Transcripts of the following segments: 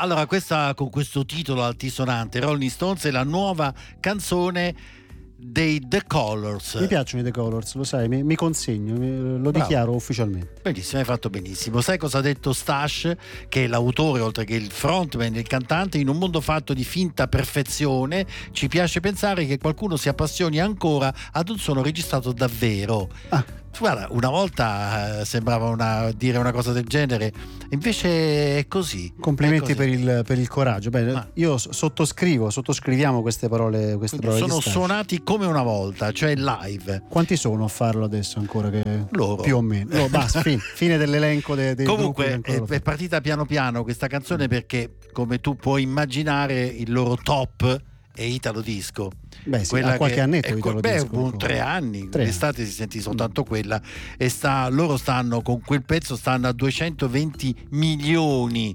Allora, questa con questo titolo altisonante, Rolling Stones, è la nuova canzone dei The Colours. Mi piacciono i The Colours, lo sai, mi consegno, lo Bravo. dichiaro ufficialmente. Benissimo, hai fatto benissimo. Sai cosa ha detto Stash, che è l'autore oltre che il frontman, il cantante? In un mondo fatto di finta perfezione ci piace pensare che qualcuno si appassioni ancora ad un suono registrato davvero. Guarda, una volta sembrava dire una cosa del genere, invece è così. Complimenti è così. per il coraggio. Bene, io sottoscriviamo queste parole. Sono suonati come una volta, cioè live. Quanti sono a farlo adesso ancora? Loro. Più o meno. Basta, fine dell'elenco dei Comunque gruppi. è partita piano piano questa canzone perché, come tu puoi immaginare, il loro top è Italo Disco. Beh, sì, ha qualche annetto Italo Disco. Con 3 anni, l'estate si sentì soltanto quella, e loro stanno con quel pezzo, stanno a 220 milioni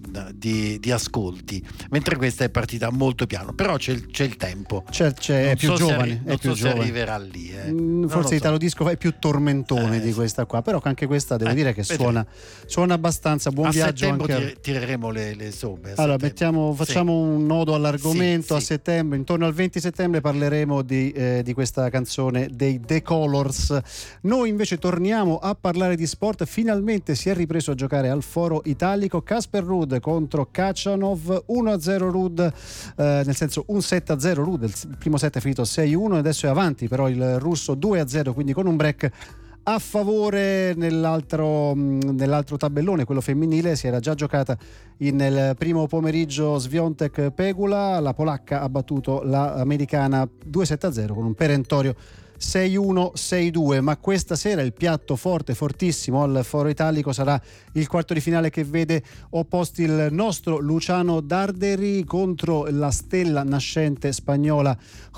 di ascolti, mentre questa è partita molto piano, però c'è il tempo. È più giovane. Non so se arriverà lì. Forse Italo Disco è più tormentone di questa qua, però anche questa devo dire che suona abbastanza. Buon viaggio. A settembre tireremo le somme. Allora facciamo un nodo all'argomento. Sì. A settembre, intorno al 20 settembre, parleremo di questa canzone dei The Colours. Noi invece torniamo a parlare di sport. Finalmente si è ripreso a giocare al Foro Italico. Casper Ruud contro Khachanov, 1-0 Ruud, nel senso un 7-0 Ruud, il primo set è finito 6-1 e adesso è avanti però il russo 2-0, quindi con un break a favore. Nell'altro tabellone, quello femminile, si era già giocata nel primo pomeriggio Swiatek Pegula, la polacca ha battuto l'americana 2-7-0 con un perentorio 6-1, 6-2, ma questa sera il piatto fortissimo al Foro Italico sarà il quarto di finale che vede opposti il nostro Luciano Darderi contro la stella nascente spagnola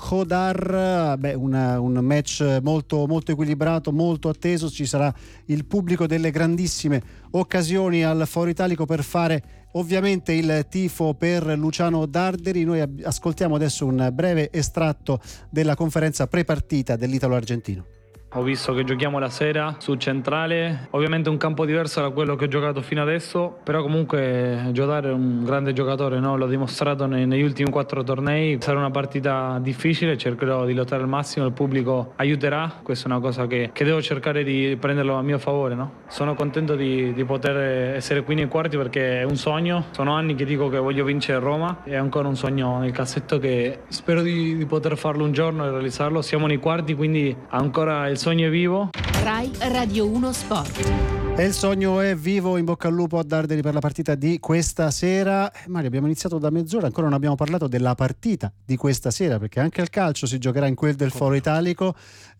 Jodar. Un match molto, molto equilibrato, molto atteso. Ci sarà il pubblico delle grandissime occasioni al Foro Italico per fare ovviamente il tifo per Luciano Darderi. Noi ascoltiamo adesso un breve estratto della conferenza prepartita dell'italo-argentino. Ho visto che giochiamo la sera su Centrale, ovviamente un campo diverso da quello che ho giocato fino adesso, però comunque Jodar è un grande giocatore, no? L'ho dimostrato negli ultimi 4 tornei. Sarà una partita difficile, cercherò di lottare al massimo, il pubblico aiuterà, questa è una cosa che devo cercare di prenderlo a mio favore, no? Sono contento di poter essere qui nei quarti perché è un sogno, sono anni che dico che voglio vincere Roma, è ancora un sogno nel cassetto che spero di poter farlo un giorno e realizzarlo. Siamo nei quarti, quindi ancora il sogno è vivo. Rai Radio 1 Sport. E il sogno è vivo, in bocca al lupo a Darderi per la partita di questa sera. Mario, abbiamo iniziato da mezz'ora, ancora non abbiamo parlato della partita di questa sera, perché anche il calcio si giocherà in quel del Foro Italico.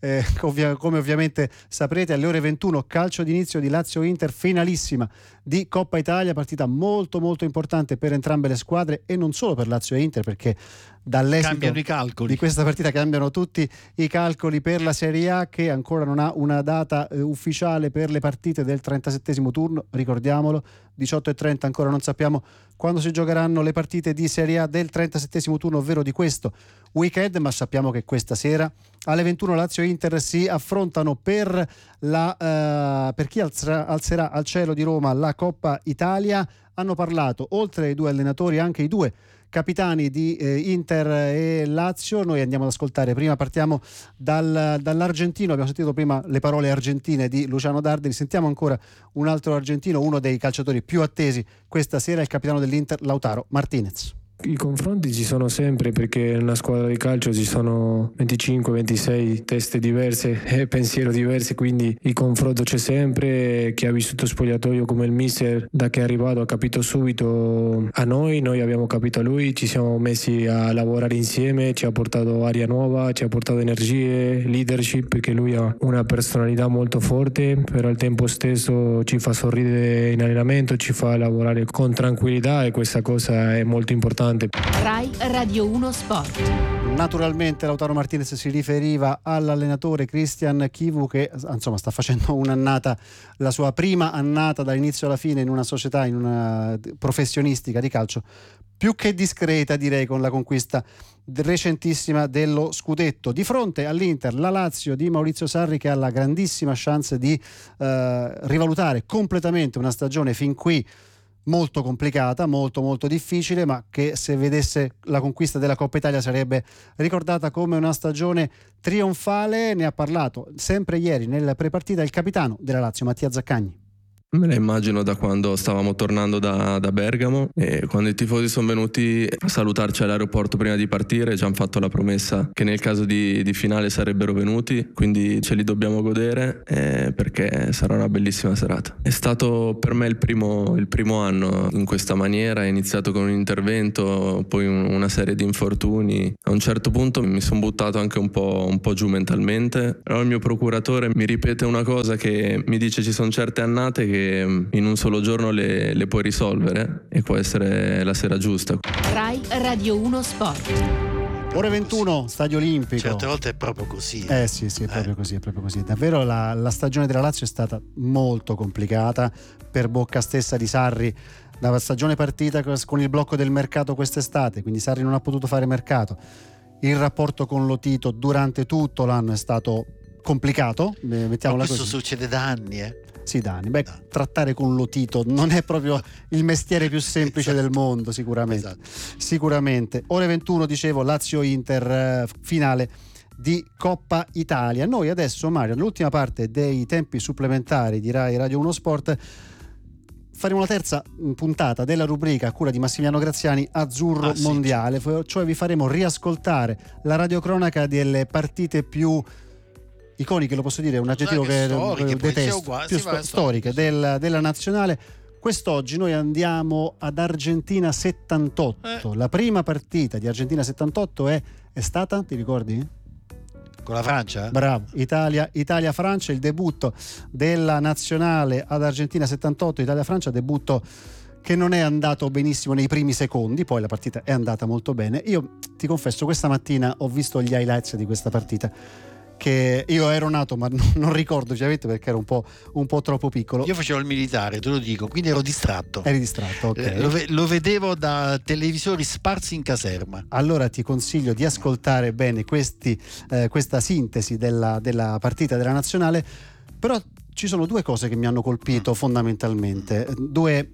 Come ovviamente saprete, alle ore 21 calcio d'inizio di Lazio-Inter, finalissima di Coppa Italia, partita molto molto importante per entrambe le squadre e non solo per Lazio e Inter, perché dall'esito di questa partita cambiano tutti i calcoli per la Serie A, che ancora non ha una data ufficiale per le partite del 37esimo turno, ricordiamolo, 18:30, ancora non sappiamo quando si giocheranno le partite di Serie A del 37esimo turno, ovvero di questo weekend, ma sappiamo che questa sera alle 21 Lazio e Inter si affrontano per chi alzerà al cielo di Roma la Coppa Italia. Hanno parlato, oltre ai 2 allenatori, anche i 2 capitani di Inter e Lazio. Noi andiamo ad ascoltare, prima partiamo dall'argentino, abbiamo sentito prima le parole argentine di Luciano Darderi, sentiamo ancora un altro argentino, uno dei calciatori più attesi questa sera, il capitano dell'Inter Lautaro Martinez. I confronti ci sono sempre, perché in una squadra di calcio ci sono 25-26 teste diverse e pensiero diversi, quindi il confronto c'è sempre. Chi ha vissuto spogliatoio come il mister, da che è arrivato, ha capito subito a noi abbiamo capito a lui, ci siamo messi a lavorare insieme, ci ha portato aria nuova, ci ha portato energie, leadership, perché lui ha una personalità molto forte, però al tempo stesso ci fa sorridere in allenamento, ci fa lavorare con tranquillità, e questa cosa è molto importante. Rai Radio 1 Sport. Naturalmente Lautaro Martinez si riferiva all'allenatore Christian Chivu, che insomma sta facendo un'annata, la sua prima annata dall'inizio alla fine in una società, in una professionistica di calcio più che discreta, direi, con la conquista recentissima dello scudetto. Di fronte all'Inter la Lazio di Maurizio Sarri, che ha la grandissima chance di rivalutare completamente una stagione fin qui molto complicata, molto molto difficile, ma che se vedesse la conquista della Coppa Italia sarebbe ricordata come una stagione trionfale. Ne ha parlato sempre ieri nel prepartita il capitano della Lazio, Mattia Zaccagni. Me la immagino da quando stavamo tornando da Bergamo, e quando i tifosi sono venuti a salutarci all'aeroporto prima di partire ci hanno fatto la promessa che nel caso di finale sarebbero venuti, quindi ce li dobbiamo godere, perché sarà una bellissima serata. È stato per me il primo anno in questa maniera. È iniziato con un intervento, poi una serie di infortuni. A un certo punto mi sono buttato anche un po' giù mentalmente, però il mio procuratore mi ripete una cosa, che mi dice ci sono certe annate che in un solo giorno le puoi risolvere, e può essere la sera giusta. Rai Radio 1 Sport. Ore 21, Stadio Olimpico. Certe volte è proprio così. Sì, è proprio così, è proprio così. Davvero la stagione della Lazio è stata molto complicata, per bocca stessa di Sarri. La stagione partita con il blocco del mercato quest'estate, quindi Sarri non ha potuto fare mercato. Il rapporto con Lotito durante tutto l'anno è stato complicato, mettiamola questo così. succede da anni, Sì, Dani. Trattare con Lotito non è proprio il mestiere più semplice del mondo, sicuramente. Esatto. Sicuramente. Ore 21, dicevo, Lazio-Inter, finale di Coppa Italia. Noi adesso, Mario, nell'ultima parte dei tempi supplementari di Rai Radio 1 Sport, faremo la terza puntata della rubrica a cura di Massimiliano Graziani, Azzurro Mondiale, cioè vi faremo riascoltare la radiocronaca delle partite più iconiche, lo posso dire, è un aggettivo che detesto, più storiche della nazionale. Quest'oggi noi andiamo ad Argentina 78. La prima partita di Argentina 78 è stata, ti ricordi? Con la Francia? Bravo, Italia-Francia, il debutto della nazionale ad Argentina 78, Italia-Francia, debutto che non è andato benissimo nei primi secondi, poi la partita è andata molto bene. Io ti confesso, questa mattina ho visto gli highlights di questa partita, che io ero nato ma non ricordo ovviamente perché ero un po' troppo piccolo. Io facevo il militare, te lo dico, quindi ero distratto. Eri distratto, ok. Lo vedevo da televisori sparsi in caserma. Allora ti consiglio di ascoltare bene questa sintesi della partita della nazionale, però ci sono due cose che mi hanno colpito fondamentalmente, due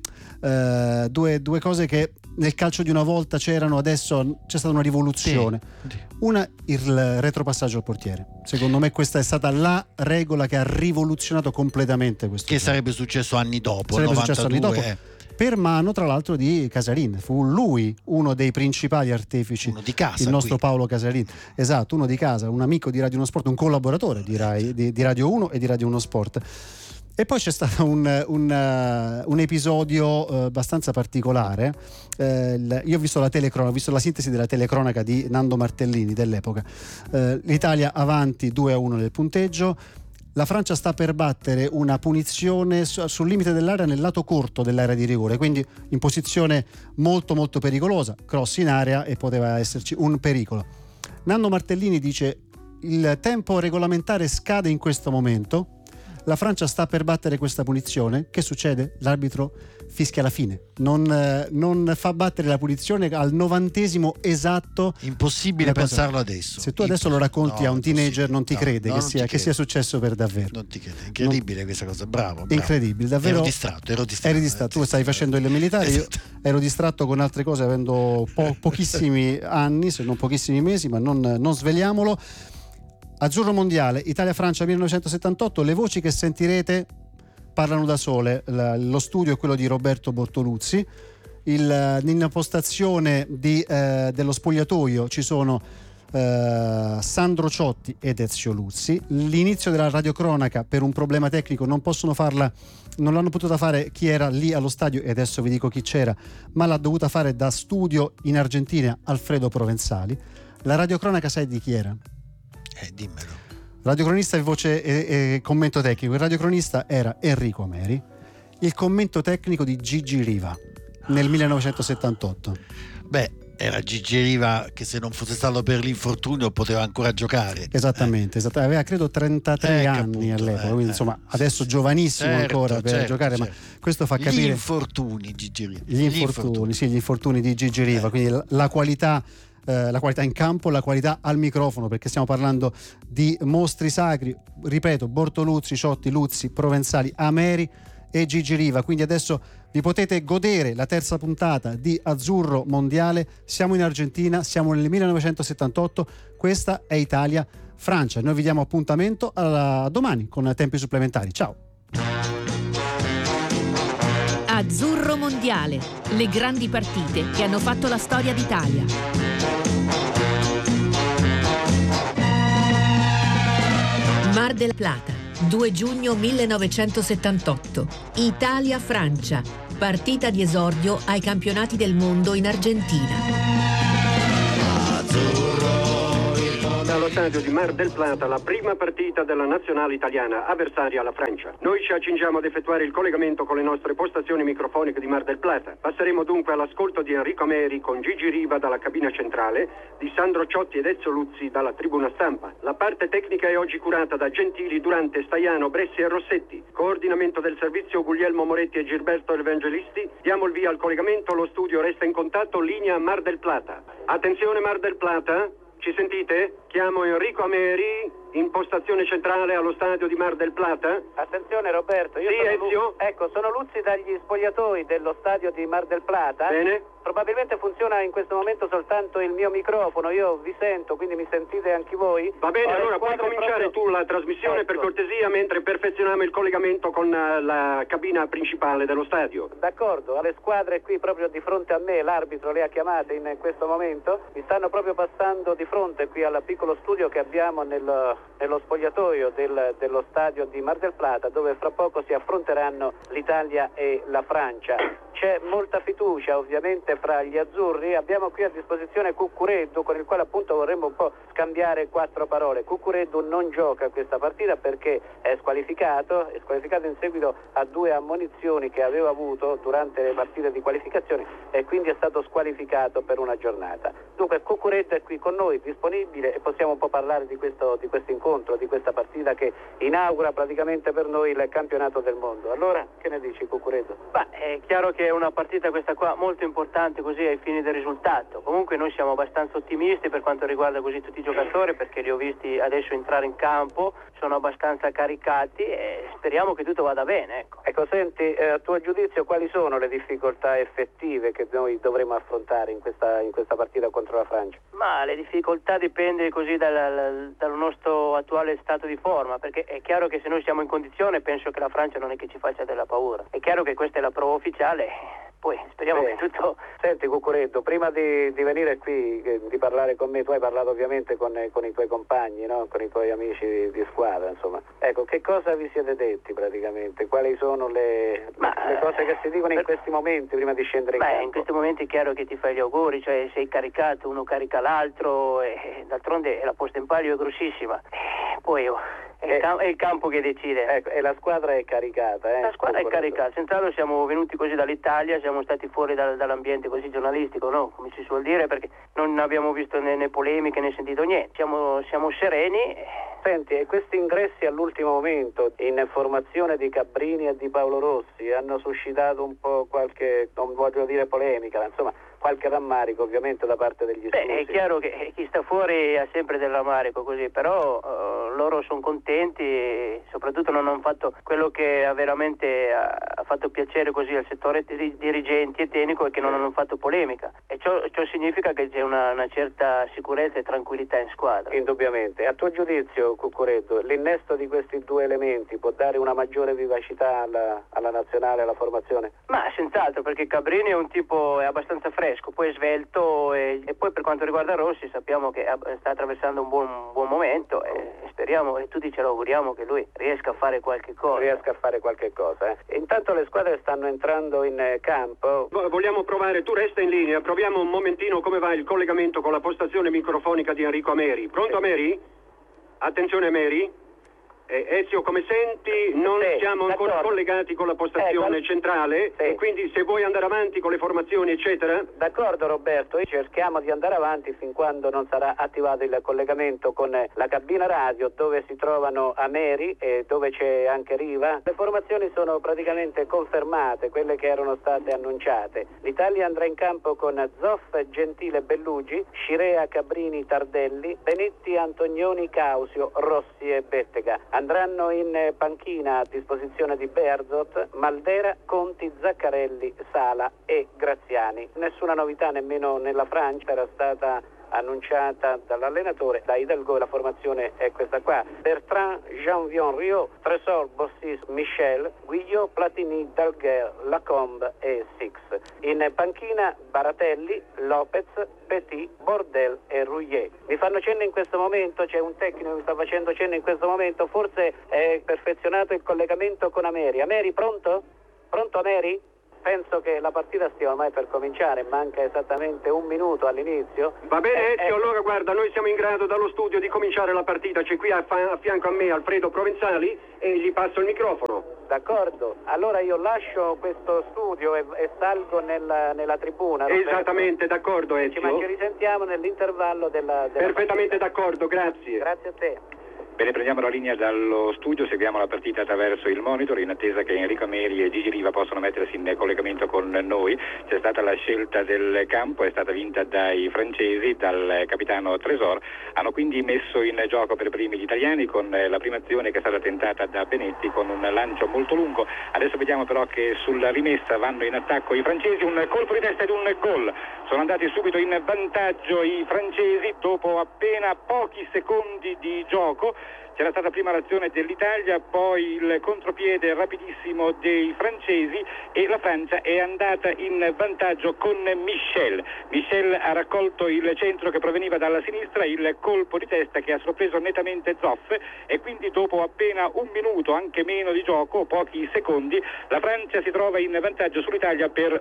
cose che nel calcio di una volta c'erano, adesso c'è stata una rivoluzione. Sì. Una, il retropassaggio al portiere. Secondo me questa è stata la regola che ha rivoluzionato completamente questo che gioco. Sarebbe successo anni dopo. Sarebbe 92, successo anni dopo. Per mano, tra l'altro, di Casarin. Fu lui uno dei principali artefici. Uno di casa, il nostro qui. Paolo Casarin. Esatto, uno di casa, un amico di Radio 1 Sport, un collaboratore di Radio 1 e di Radio 1 Sport. E poi c'è stato un episodio abbastanza particolare. Io ho visto ho visto la sintesi della telecronaca di Nando Martellini dell'epoca. L'Italia avanti 2-1 nel punteggio. La Francia sta per battere una punizione sul limite dell'area nel lato corto dell'area di rigore, quindi in posizione molto molto pericolosa, cross in area, e poteva esserci un pericolo. Nando Martellini dice: il tempo regolamentare scade in questo momento, la Francia sta per battere questa punizione. Che succede? L'arbitro fischia alla fine, non fa battere la punizione al 90° esatto. Impossibile pensarlo adesso. Se tu adesso lo racconti a un teenager non ti crede che sia successo per davvero. Non ti crede, incredibile questa cosa, bravo. Incredibile, davvero. Ero distratto. Eri distratto, tu stai facendo il militare, io ero distratto con altre cose avendo pochissimi anni, se non pochissimi mesi, ma non sveliamolo. Azzurro Mondiale, Italia-Francia 1978, le voci che sentirete parlano da sole. Lo studio è quello di Roberto Bortoluzzi, in postazione dello spogliatoio ci sono Sandro Ciotti ed Ezio Luzzi. L'inizio della radiocronaca per un problema tecnico non l'hanno potuta fare chi era lì allo stadio, e adesso vi dico chi c'era, ma l'ha dovuta fare da studio in Argentina Alfredo Provenzali. La radiocronaca sai di chi era? Dimmelo. Radiocronista e voce e commento tecnico. Il radiocronista era Enrico Ameri, il commento tecnico di Gigi Riva nel 1978. Beh, era Gigi Riva che, se non fosse stato per l'infortunio, poteva ancora giocare. Esattamente. Aveva credo 33 anni appunto, all'epoca, quindi insomma adesso giovanissimo ancora per giocare, ma questo fa capire gli infortuni Gigi Riva. Gli infortuni di Gigi Riva, quindi la qualità in campo, la qualità al microfono, perché stiamo parlando di mostri sacri, ripeto, Bortoluzzi, Ciotti, Luzzi, Provenzali, Ameri e Gigi Riva. Quindi adesso Vi potete godere la terza puntata di Azzurro Mondiale. Siamo in Argentina, siamo nel 1978, questa è Italia-Francia. Noi vi diamo appuntamento a domani con tempi supplementari. Ciao! Azzurro Mondiale, le grandi partite che hanno fatto la storia d'Italia. Mar del Plata, 2 giugno 1978. Italia-Francia, partita di esordio ai campionati del mondo in Argentina. Dallo stadio di Mar del Plata, la prima partita della nazionale italiana, avversaria la Francia. Noi ci accingiamo ad effettuare il collegamento con le nostre postazioni microfoniche di Mar del Plata. Passeremo dunque all'ascolto di Enrico Ameri con Gigi Riva dalla cabina centrale, di Sandro Ciotti ed Ezio Luzzi dalla tribuna stampa. La parte tecnica è oggi curata da Gentili, Durante, Staiano, Bressi e Rossetti. Coordinamento del servizio Guglielmo Moretti e Gilberto Evangelisti. Diamo il via al collegamento, lo studio resta in contatto, linea Mar del Plata. Attenzione Mar del Plata. Ci sentite? Chiamo Enrico Ameri, impostazione centrale allo stadio di Mar del Plata. Attenzione Roberto, io sono Luzzi dagli spogliatoi dello stadio di Mar del Plata. Bene. Probabilmente funziona in questo momento soltanto il mio microfono, io vi sento, quindi mi sentite anche voi? Va bene, allora puoi cominciare tu la trasmissione, per cortesia, mentre perfezioniamo il collegamento con la cabina principale dello stadio. D'accordo, alle squadre qui proprio di fronte a me, l'arbitro le ha chiamate in questo momento, mi stanno proprio passando di fronte qui al piccolo studio che abbiamo nello spogliatoio dello stadio di Mar del Plata, dove fra poco si affronteranno l'Italia e la Francia. C'è molta fiducia ovviamente fra gli azzurri. Abbiamo qui a disposizione Cuccureddu, con il quale appunto vorremmo un po' scambiare 4 parole. Cuccureddu non gioca questa partita perché è squalificato in seguito a 2 ammonizioni che aveva avuto durante le partite di qualificazione e quindi è stato squalificato per una giornata. Dunque Cuccureddu è qui con noi, disponibile, e possiamo un po' parlare di questo incontro, di questa partita che inaugura praticamente per noi il campionato del mondo. Allora, che ne dici Cuccureddu? È chiaro che è una partita questa qua molto importante così ai fini del risultato. Comunque noi siamo abbastanza ottimisti per quanto riguarda così tutti i giocatori, perché li ho visti adesso entrare in campo, sono abbastanza caricati e speriamo che tutto vada bene. Ecco, senti, a tuo giudizio quali sono le difficoltà effettive che noi dovremo affrontare in questa partita contro la Francia? Ma le difficoltà dipende così dal nostro attuale stato di forma, perché è chiaro che se noi siamo in condizione penso che la Francia non è che ci faccia della paura. È chiaro che questa è la prova ufficiale, poi speriamo che tutto... Senti Cuccureddu, prima di venire qui, di parlare con me, tu hai parlato ovviamente con i tuoi compagni, no? Con i tuoi amici di squadra, insomma. Ecco, che cosa vi siete detti praticamente? Quali sono le cose che si dicono in questi momenti prima di scendere in campo? In questi momenti è chiaro che ti fai gli auguri, cioè sei caricato, uno carica l'altro e d'altronde la posta in palio è grossissima. Poi è il campo che decide. Ecco, e la squadra è caricata, La squadra è caricata. Senz'altro siamo venuti così dall'Italia, siamo stati fuori dall'ambiente così giornalistico, no? Come si suol dire, perché non abbiamo visto né polemiche né sentito niente. Siamo sereni. Senti, e questi ingressi all'ultimo momento in formazione di Cabrini e di Paolo Rossi hanno suscitato un po' qualche, non voglio dire polemica, ma insomma qualche rammarico ovviamente da parte degli esclusi. È chiaro che chi sta fuori ha sempre del rammarico così, però loro sono contenti e soprattutto non hanno fatto quello che veramente ha fatto piacere così al settore dirigenti e tecnico, e che non hanno fatto polemica, e ciò significa che c'è una certa sicurezza e tranquillità in squadra. Indubbiamente. A tuo giudizio Cuccureddu, l'innesto di questi 2 elementi può dare una maggiore vivacità alla nazionale, alla formazione? Ma senz'altro, perché Cabrini è un tipo abbastanza fresco, poi svelto e poi per quanto riguarda Rossi sappiamo che sta attraversando un buon momento e speriamo, e tutti ce lo auguriamo, che lui riesca a fare qualche cosa. Intanto le squadre stanno entrando in campo. Vogliamo provare, tu resta in linea, proviamo un momentino come va il collegamento con la postazione microfonica di Enrico Ameri. Pronto Ameri? Attenzione Ameri? Ezio, come senti, non siamo ancora collegati con la postazione centrale, e quindi se vuoi andare avanti con le formazioni eccetera. D'accordo Roberto, cerchiamo di andare avanti fin quando non sarà attivato il collegamento con la cabina radio, dove si trovano Ameri e dove c'è anche Riva. Le formazioni sono praticamente confermate, quelle che erano state annunciate. L'Italia andrà in campo con Zoff, Gentile, Bellugi, Scirea, Cabrini, Tardelli, Benetti, Antonioni, Causio, Rossi e Bettega. Andranno in panchina a disposizione di Bearzot, Maldera, Conti, Zaccarelli, Sala e Graziani. Nessuna novità nemmeno nella Francia, era stata annunciata dall'allenatore. Da Hidalgo la formazione è questa qua: Bertrand, Jean-Vion, Riot, Tresor, Bossis, Michel, Guillot, Platini, Dalguer, Lacombe e Six. In panchina Baratelli, Lopez, Petit, Bordel e Rouillet. Mi fanno cenno in questo momento, c'è un tecnico che mi sta facendo cenno in questo momento, forse è perfezionato il collegamento con Ameri. Ameri, pronto? Pronto Ameri? Penso che la partita stia ormai per cominciare, manca esattamente un minuto all'inizio. Va bene Ezio, allora guarda, noi siamo in grado dallo studio di cominciare la partita. C'è qui a fianco a me Alfredo Provenzali e gli passo il microfono. D'accordo, allora io lascio questo studio e salgo nella tribuna. Esattamente, d'accordo Ezio. Ci risentiamo nell'intervallo della Perfettamente partita. D'accordo, grazie. Grazie a te. Bene, prendiamo la linea dallo studio, seguiamo la partita attraverso il monitor in attesa che Enrico Ameri e Gigi Riva possano mettersi in collegamento con noi. C'è stata la scelta del campo, è stata vinta dai francesi, dal capitano Tresor. Hanno quindi messo in gioco per primi gli italiani con la prima azione che è stata tentata da Benetti con un lancio molto lungo. Adesso vediamo però che sulla rimessa vanno in attacco i francesi, un colpo di testa ed un gol. Sono andati subito in vantaggio i francesi dopo appena pochi secondi di gioco. C'era stata prima l'azione dell'Italia, poi il contropiede rapidissimo dei francesi e la Francia è andata in vantaggio con Michel. Michel ha raccolto il centro che proveniva dalla sinistra, il colpo di testa che ha sorpreso nettamente Zoff e quindi dopo appena un minuto, anche meno di gioco, pochi secondi, la Francia si trova in vantaggio sull'Italia per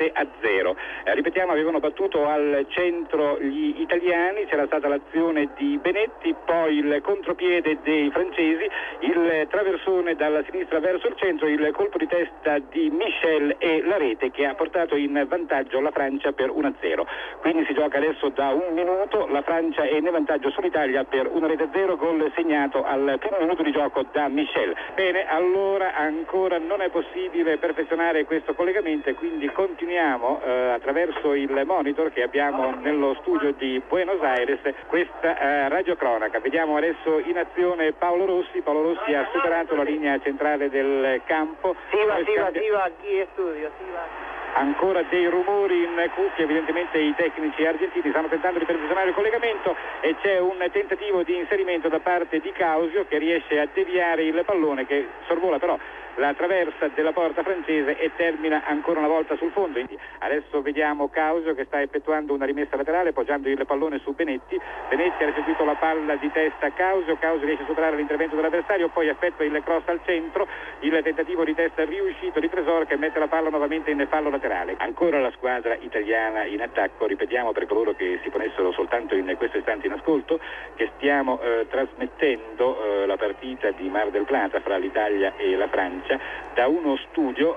1-0. Ripetiamo, avevano battuto al centro gli italiani, c'era stata l'azione di Benetti, poi il contropiede dei francesi, il traversone dalla sinistra verso il centro, il colpo di testa di Michel e la rete che ha portato in vantaggio la Francia per 1-0. Quindi si gioca adesso da un minuto, la Francia è in vantaggio sull'Italia per 1-0, gol segnato al primo minuto di gioco da Michel. Bene, allora ancora non è possibile perfezionare questo collegamento e quindi continuiamo attraverso il monitor che abbiamo nello studio di Buenos Aires questa radiocronaca. Vediamo adesso in azione Paolo Rossi ha superato la linea centrale del campo. Sì, va, chi è studio, sì, va. Ancora dei rumori in cuffia, evidentemente i tecnici argentini stanno tentando di perfezionare il collegamento e c'è un tentativo di inserimento da parte di Causio che riesce a deviare il pallone che sorvola però la traversa della porta francese e termina ancora una volta sul fondo. Adesso vediamo Causio che sta effettuando una rimessa laterale poggiando il pallone su Benetti. Benetti ha restituito la palla di testa a Causio riesce a superare l'intervento dell'avversario, poi effettua il cross al centro, il tentativo di testa riuscito di Tresor che mette la palla nuovamente in fallo laterale. Ancora la squadra italiana in attacco. Ripetiamo per coloro che si ponessero soltanto in questo istante in ascolto che stiamo trasmettendo la partita di Mar del Plata fra l'Italia e la Francia da uno studio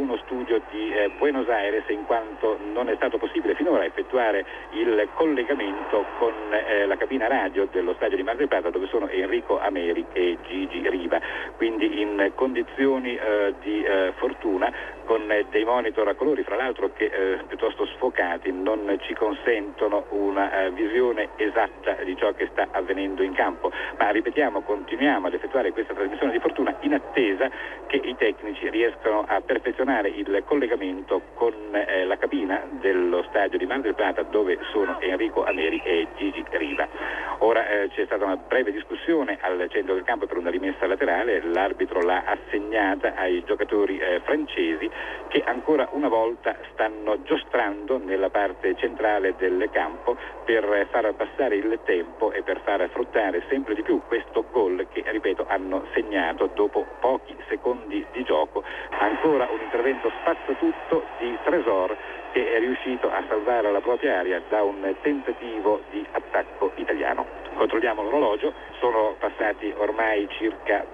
di Buenos Aires, in quanto non è stato possibile finora effettuare il collegamento con la cabina radio dello stadio di Mar del Plata dove sono Enrico Ameri e Gigi Riva, quindi in condizioni di fortuna con dei monitor a colori fra l'altro che piuttosto sfocati non ci consentono una visione esatta di ciò che sta avvenendo in campo, ma ripetiamo, continuiamo ad effettuare questa trasmissione di fortuna in attesa che i tecnici riescano a perfezionare il collegamento con la cabina dello stadio di Mar del Plata dove sono Enrico Ameri e Gigi Riva. Ora c'è stata una breve discussione al centro del campo per una rimessa laterale, l'arbitro l'ha assegnata ai giocatori francesi che ancora una volta stanno giostrando nella parte centrale del campo per far passare il tempo e per far fruttare sempre di più questo gol che, ripeto, hanno segnato dopo pochi secondi di gioco. Ancora un intervento spazzatutto di Tresor che è riuscito a salvare la propria area da un tentativo di attacco italiano. Controlliamo l'orologio, sono passati ormai circa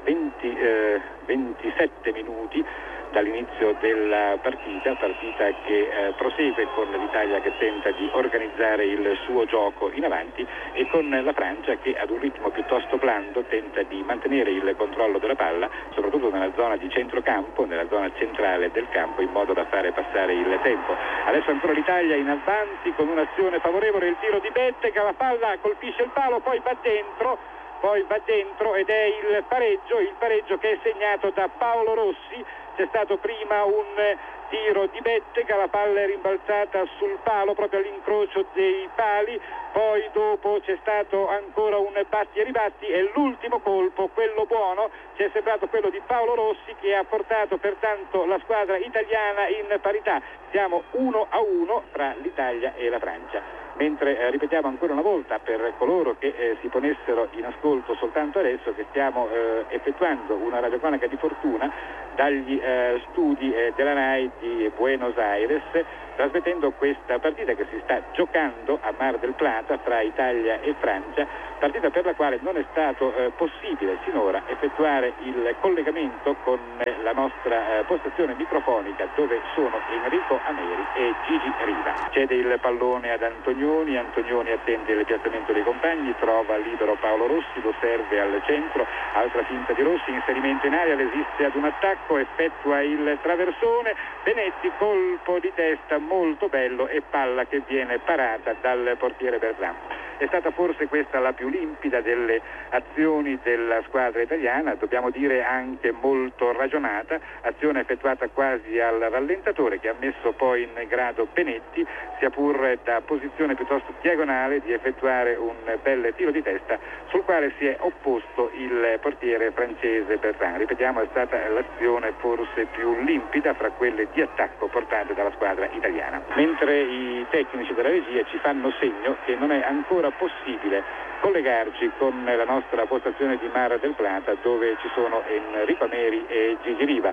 27 minuti dall'inizio della partita che prosegue con l'Italia che tenta di organizzare il suo gioco in avanti e con la Francia che ad un ritmo piuttosto blando tenta di mantenere il controllo della palla, soprattutto nella zona di centrocampo, nella zona centrale del campo, in modo da fare passare il tempo. Adesso ancora l'Italia in avanti con un'azione favorevole, il tiro di Bettega, la palla colpisce il palo, poi va dentro. poi va dentro ed è il pareggio che è segnato da Paolo Rossi. C'è stato prima un tiro di Bettega, la palla è rimbalzata sul palo, proprio all'incrocio dei pali, poi dopo c'è stato ancora un batti e ribatti e l'ultimo colpo, quello buono, ci è sembrato quello di Paolo Rossi, che ha portato pertanto la squadra italiana in parità. Siamo 1-1 tra l'Italia e la Francia. Mentre ripetiamo ancora una volta per coloro che si ponessero in ascolto soltanto adesso, che stiamo effettuando una radiocronaca di fortuna dagli studi della RAI di Buenos Aires, trasmettendo questa partita che si sta giocando a Mar del Plata tra Italia e Francia, partita per la quale non è stato possibile sinora effettuare il collegamento con la nostra postazione microfonica, dove sono Enrico Ameri e Gigi Riva. Cede il pallone ad Antonioni attende il piazzamento dei compagni, trova libero Paolo Rossi, lo serve al centro, altra finta di Rossi, inserimento in aria, resiste ad un attacco, effettua il traversone, Benetti, colpo di testa molto bello e palla che viene parata dal portiere Bertrand. È stata forse questa la più limpida delle azioni della squadra italiana, dobbiamo dire anche molto ragionata, azione effettuata quasi al rallentatore che ha messo poi in grado Benetti, sia pur da posizione piuttosto diagonale, di effettuare un bel tiro di testa sul quale si è opposto il portiere francese Bertrand. Ripetiamo, è stata l'azione forse più limpida fra quelle di attacco portate dalla squadra italiana. Mentre i tecnici della regia ci fanno segno che non è ancora possibile collegarci con la nostra postazione di Mar del Plata, dove ci sono Enrico Ameri e Gigi Riva.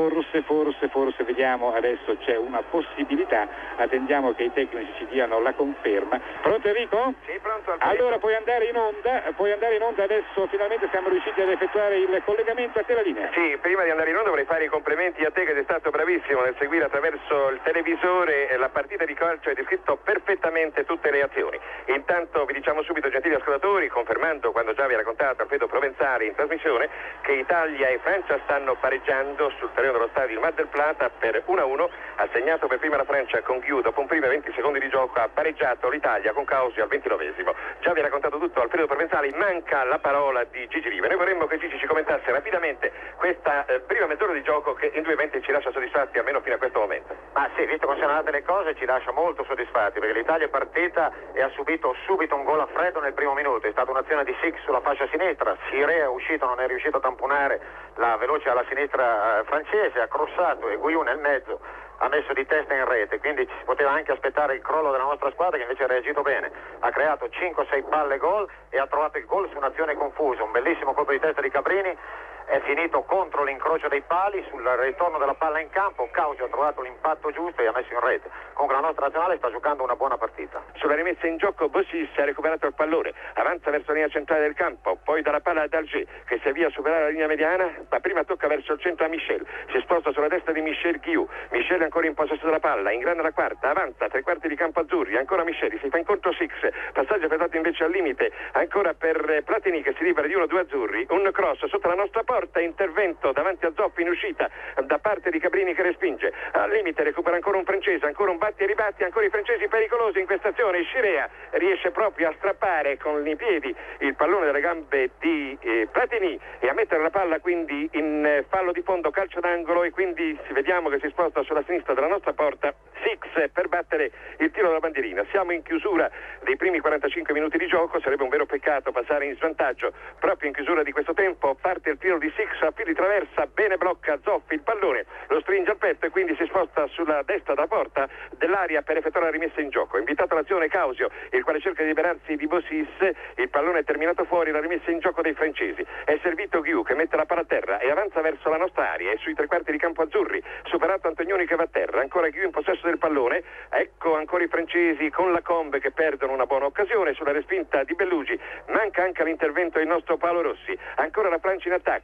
Forse vediamo adesso, c'è una possibilità, attendiamo che i tecnici ci diano la conferma. Pronto Enrico? Sì, pronto. Allora puoi andare in onda adesso, finalmente siamo riusciti ad effettuare il collegamento, a te la linea. Sì, prima di andare in onda vorrei fare i complimenti a te, che sei stato bravissimo nel seguire attraverso il televisore la partita di calcio, hai descritto perfettamente tutte le azioni. Intanto vi diciamo subito, gentili ascoltatori, confermando quando già vi ha raccontato Alfredo Provenzali in trasmissione, che Italia e Francia stanno pareggiando sul terreno dello stadio Mar del Plata per 1-1, ha segnato per prima la Francia con Ghiu, dopo un primo 20 secondi di gioco ha pareggiato l'Italia con Causio al 29esimo. Già vi ha raccontato tutto Alfredo Provenzali, manca la parola di Gigi Riva. Noi vorremmo che Gigi ci commentasse rapidamente questa prima mezz'ora di gioco che indubbiamente ci lascia soddisfatti, almeno fino a questo momento. Ma sì, visto come sono andate le cose ci lascia molto soddisfatti, perché l'Italia è partita e ha subito subito un gol a freddo nel primo minuto. È stata un'azione di Six sulla fascia sinistra, Siré è uscito, non è riuscito a tamponare la veloce alla sinistra francese, ha crossato e Guiu nel mezzo ha messo di testa in rete, quindi ci si poteva anche aspettare il crollo della nostra squadra, che invece ha reagito bene, ha creato 5-6 palle gol e ha trovato il gol su un'azione confusa, un bellissimo colpo di testa di Cabrini, è finito contro l'incrocio dei pali, sul ritorno della palla in campo Causio ha trovato l'impatto giusto e ha messo in rete. Comunque la nostra nazionale sta giocando una buona partita. Sulla rimessa in gioco Bossis ha recuperato il pallone, avanza verso la linea centrale del campo, poi dalla palla ad Alger che si avvia a superare la linea mediana, ma prima tocca verso il centro a Michel, si sposta sulla destra di Michel Ghiu, Michel ancora in possesso della palla, ingrana la quarta, avanza tre quarti di campo azzurri, ancora Michel, si fa incontro Six, passaggio effettuato invece al limite, ancora per Platini che si libera di 1-2 azzurri, un cross sotto la nostra porta, intervento davanti a Zoppi in uscita da parte di Cabrini che respinge, al limite recupera ancora un francese, ancora un batti e ribatti, ancora i francesi pericolosi in questa azione, Scirea riesce proprio a strappare con i piedi il pallone dalle gambe di Platini e a mettere la palla quindi in fallo di fondo, calcio d'angolo, e quindi vediamo che si sposta sulla sinistra della nostra porta Six per battere il tiro della bandierina. Siamo in chiusura dei primi 45 minuti di gioco, sarebbe un vero peccato passare in svantaggio proprio in chiusura di questo tempo. Parte il tiro di Six a piedi traversa, bene blocca Zoppi il pallone, lo stringe al petto e quindi si sposta sulla destra della porta dell'area per effettuare la rimessa in gioco. Invitato all'azione Causio, il quale cerca di liberarsi di Bossis, il pallone è terminato fuori, la rimessa in gioco dei francesi. È servito Ghiu che mette la palla a terra e avanza verso la nostra area e sui tre quarti di campo azzurri, superato Antonioni che va a terra, ancora Ghiu in possesso del pallone, ecco ancora i francesi con la Combe che perdono una buona occasione sulla respinta di Bellugi, manca anche l'intervento del nostro Paolo Rossi, ancora la Francia in attacco,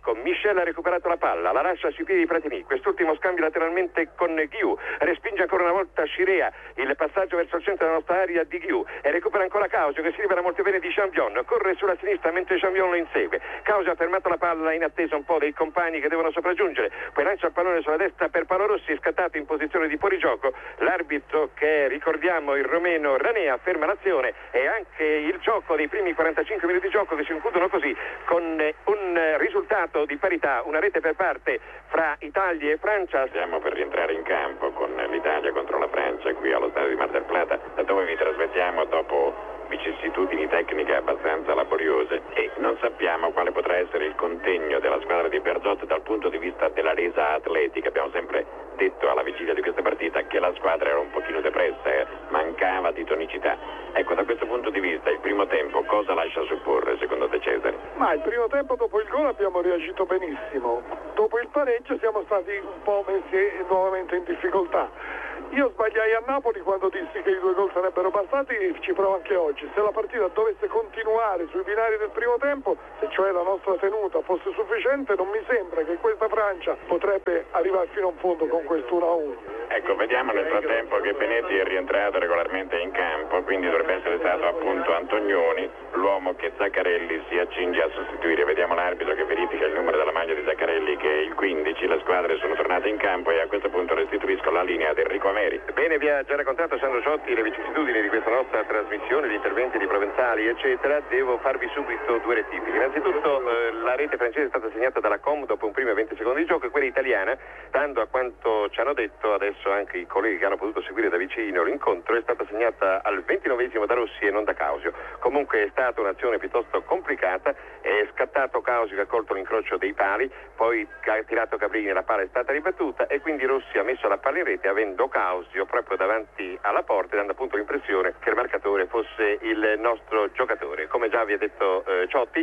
attacco, Michel ha recuperato la palla, la lascia sui piedi di Platini, quest'ultimo scambia lateralmente con Ghiu, respinge ancora una volta Scirea, il passaggio verso il centro della nostra area di Ghiu e recupera ancora Causio che si libera molto bene di Champion, corre sulla sinistra mentre Champion lo insegue. Causio ha fermato la palla in attesa un po' dei compagni che devono sopraggiungere, poi lancia il pallone sulla destra per Paolo Rossi, scattato in posizione di fuorigioco. L'arbitro, che ricordiamo il romeno Ranea, ferma l'azione e anche il gioco dei primi 45 minuti di gioco che si concludono così con un risultato di parità, una rete per parte fra Italia e Francia. Stiamo per rientrare in campo con l'Italia contro la Francia qui allo stadio di Mar del Plata, da dove vi trasmettiamo dopo vicissitudini tecniche abbastanza laboriose e non sappiamo quale potrà essere il contegno della squadra di Bearzot dal punto di vista della resa atletica. Abbiamo sempre detto alla vigilia di questa partita che la squadra era un pochino depressa, mancava di tonicità. Ecco, da questo punto di vista il primo tempo cosa lascia supporre secondo te, Cesare? Ma il primo tempo dopo il gol abbiamo reagito benissimo, dopo il pareggio siamo stati un po' messi nuovamente in difficoltà. Io sbagliai a Napoli quando dissi che i 2 gol sarebbero bastati e ci provo anche oggi. Se la partita dovesse continuare sui binari del primo tempo, se cioè la nostra tenuta fosse sufficiente, non mi sembra che questa Francia potrebbe arrivare fino in fondo con questo 1-1. Ecco, vediamo nel frattempo che Benetti è rientrato regolarmente in campo, quindi dovrebbe essere stato appunto Antonioni l'uomo che Zaccarelli si accinge a sostituire. Vediamo l'arbitro che verifica il numero della maglia di Zaccarelli, che è il 15. Le squadre sono tornate in campo e a questo punto restituisco la linea ad Enrico Ameri. Bene, vi ha già raccontato Sandro Ciotti le vicissitudini di questa nostra trasmissione, gli interventi di Provenzali eccetera. Devo farvi subito 2 rettifiche. Innanzitutto la rete francese è stata segnata dalla Com dopo un primo e 20 secondi di gioco, e quella italiana, stando a quanto ci hanno detto adesso anche i colleghi che hanno potuto seguire da vicino l'incontro, è stata segnata al 29esimo da Rossi e non da Causio. Comunque è stata un'azione piuttosto complicata, è scattato Causio che ha colto l'incrocio dei pali, poi ha tirato Cabrini, la palla è stata ribattuta e quindi Rossi ha messo la palla in rete avendo Causio proprio davanti alla porta, dando appunto l'impressione che il marcatore fosse il nostro giocatore. Come già vi ha detto Ciotti,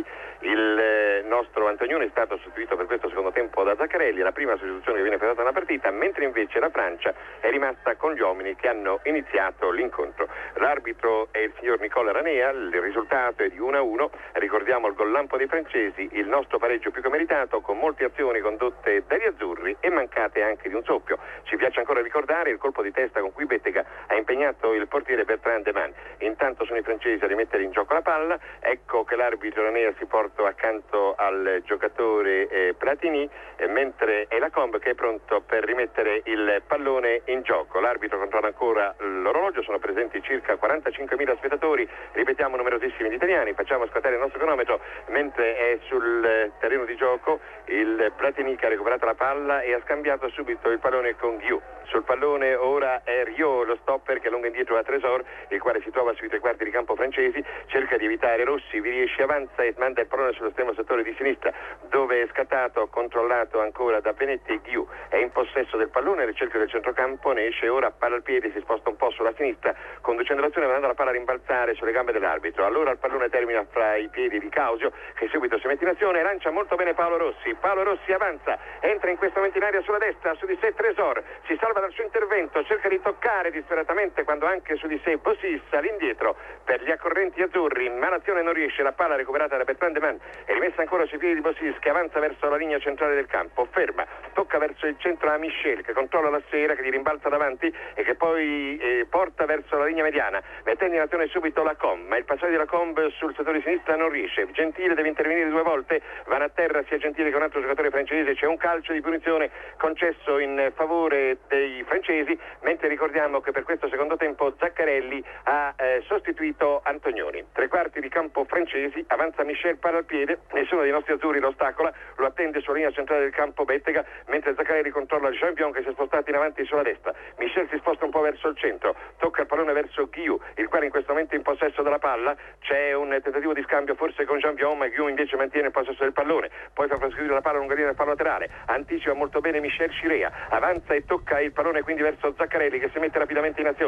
il nostro Antonioni è stato sostituito per questo secondo tempo da Zaccarelli, la prima sostituzione che viene effettuata nella partita, mentre invece la Francia è rimasta con gli uomini che hanno iniziato l'incontro. L'arbitro è il signor Nicola Ranea, il risultato è di 1-1, ricordiamo il gol lampo dei francesi, il nostro pareggio più che meritato, con molte azioni condotte dagli azzurri e mancate anche di un soffio. Ci piace ancora ricordare il colpo di testa con cui Bettega ha impegnato il portiere Bertrand de Man. Intanto sono i francesi a rimettere in gioco la palla, ecco che l'arbitro Ranea si porta accanto al giocatore Platini, mentre è la Comb che è pronto per rimettere il pallone in gioco. L'arbitro controlla ancora l'orologio, sono presenti circa 45.000 spettatori, ripetiamo numerosissimi gli italiani, facciamo scattare il nostro cronometro mentre è sul terreno di gioco il Platini che ha recuperato la palla e ha scambiato subito il pallone con Ghiu. Sul pallone ora è Riot, lo stopper, che allunga indietro a Tresor, il quale si trova sui 3 quarti di campo francesi, cerca di evitare Rossi, vi riesce, avanza e manda il pallone sull'estremo settore di sinistra, dove è scattato, controllato ancora da Benetti e Ghiu. È in possesso del pallone, nel cerchio del centrocampo, ne esce ora, palla al piede, si sposta un po' sulla sinistra, conducendo l'azione e mandando la palla a rimbalzare sulle gambe dell'arbitro. Allora il pallone termina fra i piedi di Causio, che subito si mette in azione e lancia molto bene Paolo Rossi. Paolo Rossi avanza, entra in questo momento in aria sulla destra, su di sé Tresor, si salva dal suo intervento, cerca di toccare disperatamente quando anche su di sé Bossis all'indietro per gli accorrenti azzurri, ma l'azione non riesce, la palla recuperata da Bertrand de Man è rimessa ancora sui piedi di Bossis, che avanza verso la linea centrale del campo, ferma, tocca verso il centro a Michel, che controlla la sfera, che gli rimbalza davanti e che poi porta verso la linea mediana, mettendo in azione subito la Com, ma il passaggio della Com sul settore di sinistra non riesce. Gentile deve intervenire 2 volte, vanno a terra sia Gentile che un altro giocatore francese, c'è un calcio di punizione concesso in favore dei francesi, mentre ricordiamo che per questo secondo tempo Zaccarelli ha sostituito Antonioni. 3 quarti di campo francesi, avanza Michel, palla al piede, nessuno dei nostri azzurri lo ostacola, lo attende sulla linea centrale del campo Bettega, mentre Zaccarelli controlla il Champion che si è spostato in avanti sulla destra. Michel si sposta un po' verso il centro, tocca il pallone verso Ghiu, il quale in questo momento è in possesso della palla, c'è un tentativo di scambio forse con Champion, ma Ghiu invece mantiene il possesso del pallone, poi fa proseguire la palla lunga linea del fallo laterale, anticipa molto bene Michel Scirea, avanza e tocca il pallone quindi verso Zaccarelli che si mette rapidamente in azione,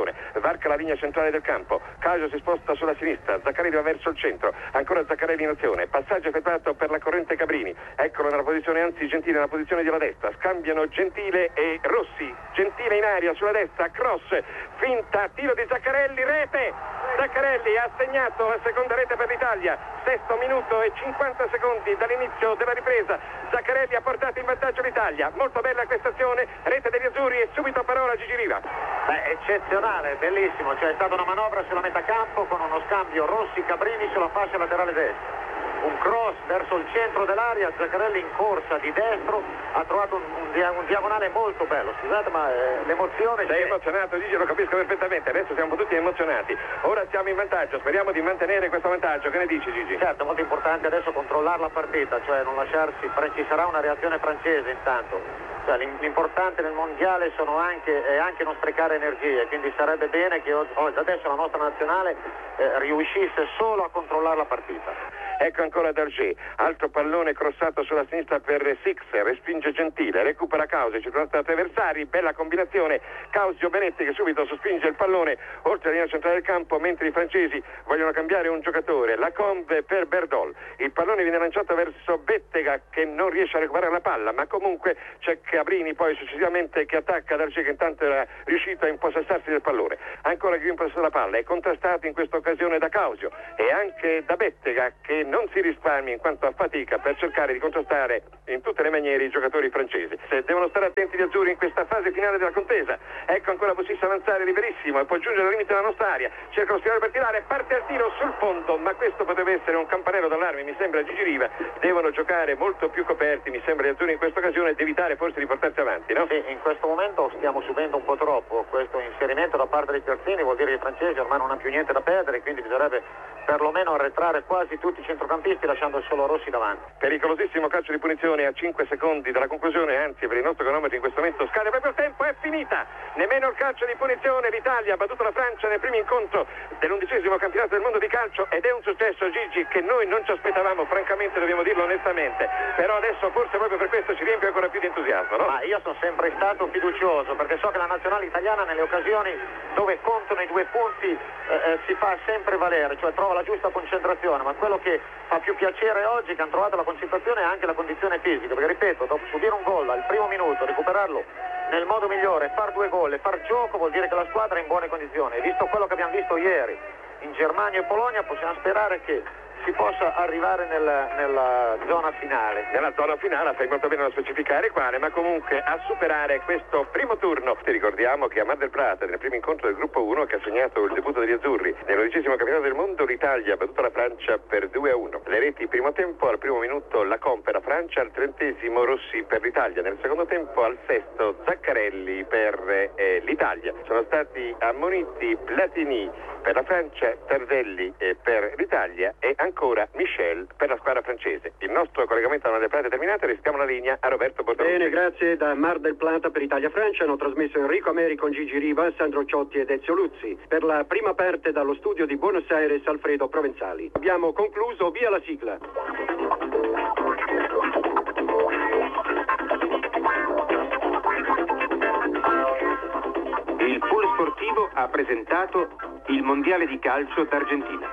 combinazione, varca la linea centrale del campo, Causio si sposta sulla sinistra, Zaccarelli va verso il centro, ancora Zaccarelli in azione, passaggio effettuato per la corrente Cabrini, eccolo nella posizione, anzi Gentile nella posizione della destra, scambiano Gentile e Rossi, Gentile in aria sulla destra, cross, finta, tiro di Zaccarelli, rete, Zaccarelli ha segnato la seconda rete per l'Italia, 6° minuto e 50 secondi dall'inizio della ripresa, Zaccarelli ha portato in vantaggio l'Italia, molto bella questa azione, rete degli azzurri e subito parola a Gigi Riva. Eccezionale, bellissimo, cioè è stata una manovra sulla metà campo con uno scambio Rossi-Cabrini sulla fascia laterale destra. Un cross verso il centro dell'area, Zaccarelli in corsa di destro, ha trovato un diagonale molto bello. Scusate, ma l'emozione... Sei emozionato, Gigi, lo capisco perfettamente, adesso siamo tutti emozionati. Ora siamo in vantaggio, speriamo di mantenere questo vantaggio. Che ne dici, Gigi? Certo, è molto importante adesso controllare la partita, cioè non lasciarsi... Ci sarà una reazione francese intanto. Cioè, l'importante nel mondiale è anche non sprecare energie, quindi sarebbe bene che adesso la nostra nazionale riuscisse solo a controllare la partita. Ecco ancora Dargé, altro pallone crossato sulla sinistra per Six, respinge Gentile, recupera Causio, circondato da tre avversari, bella combinazione, Causio Benetti che subito sospinge il pallone oltre la linea centrale del campo, mentre i francesi vogliono cambiare un giocatore, Lacombe per Berdol. Il pallone viene lanciato verso Bettega che non riesce a recuperare la palla, ma comunque c'è Cabrini poi successivamente che attacca Dargé che intanto era riuscito a impossessarsi del pallone. Ancora più impossessato della palla, è contrastato in questa occasione da Causio e anche da Bettega che non si risparmia in quanto a fatica per cercare di contrastare in tutte le maniere i giocatori francesi. Devono stare attenti gli azzurri in questa fase finale della contesa. Ecco ancora Bossis avanzare liberissimo e può giungere al limite della nostra area, cerca lo spirale per tirare, parte al tiro sul fondo, ma questo potrebbe essere un campanello d'allarme, mi sembra Gigi Riva. Devono giocare molto più coperti, mi sembra gli azzurri in questa occasione, ed evitare forse di portarsi avanti, no? Sì, in questo momento stiamo subendo un po' troppo questo inserimento da parte dei terzini, vuol dire che i francesi ormai non hanno più niente da perdere, quindi bisognerebbe perlomeno arretrare quasi tutti i centrocampisti lasciando solo Rossi davanti. Pericolosissimo calcio di punizione a 5 secondi dalla conclusione, anzi per il nostro cronometro in questo momento scade proprio il tempo, è finita! Nemmeno il calcio di punizione, l'Italia ha battuto la Francia nel primo incontro dell'11° campionato del mondo di calcio ed è un successo, Gigi, che noi non ci aspettavamo, francamente dobbiamo dirlo onestamente, però adesso forse proprio per questo ci riempie ancora più di entusiasmo, no? Ma io sono sempre stato fiducioso perché so che la nazionale italiana nelle occasioni dove contano i 2 punti si fa sempre valere, cioè trova la giusta concentrazione, ma quello che fa più piacere oggi è che hanno trovato la concentrazione e anche la condizione fisica, perché ripeto, dopo subire un gol al primo minuto, recuperarlo nel modo migliore, far 2 gol e far gioco vuol dire che la squadra è in buone condizioni. E visto quello che abbiamo visto ieri in Germania e Polonia, possiamo sperare che si possa arrivare nella zona finale. Nella zona finale, fai molto bene a specificare quale, ma comunque a superare questo primo turno. Ti ricordiamo che a Mar del Plata, nel primo incontro del gruppo 1 che ha segnato il debutto degli azzurri, nell'11° campionato del mondo, l'Italia ha battuto la Francia per 2-1. Le reti primo tempo, al primo minuto Lacombe per la Francia, al 30° Rossi per l'Italia, nel secondo tempo al 6° Zaccarelli per l'Italia. Sono stati ammoniti Platini per la Francia, Tardelli per l'Italia e ancora Michel per la squadra francese. Il nostro collegamento a Mar del Plata è terminato e restiamo la linea a Roberto Bortoluzzi. Bene, grazie. Da Mar del Plata per Italia-Francia hanno trasmesso Enrico Ameri con Gigi Riva, Sandro Ciotti ed Ezio Luzzi. Per la prima parte dallo studio di Buenos Aires Alfredo Provenzali. Abbiamo concluso, via la sigla. Il Pool Sportivo ha presentato il Mondiale di calcio d'Argentina.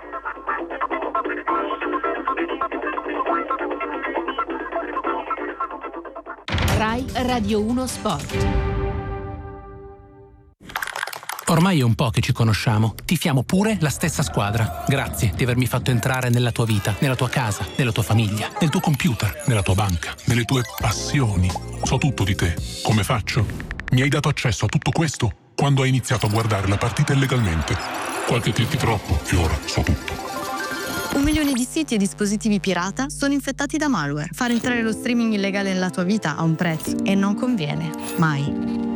Rai Radio 1 Sport. Ormai è un po' che ci conosciamo. Tifiamo pure la stessa squadra. Grazie di avermi fatto entrare nella tua vita, nella tua casa, nella tua famiglia, nel tuo computer, nella tua banca, nelle tue passioni. So tutto di te. Come faccio? Mi hai dato accesso a tutto questo quando hai iniziato a guardare la partita illegalmente. Qualche click troppo e ora so tutto. 1 milione di siti e dispositivi pirata sono infettati da malware. Far entrare lo streaming illegale nella tua vita ha un prezzo e non conviene. Mai.